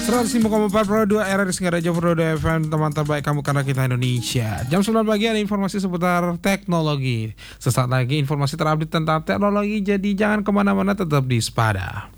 105,4 Pro 2 RRI Singaraja Pro 2 FM, teman terbaik kamu karena kita Indonesia. Jam 9 pagi ada informasi seputar teknologi. Sesaat lagi informasi terupdate tentang teknologi, jadi jangan kemana-mana, tetap di Spada.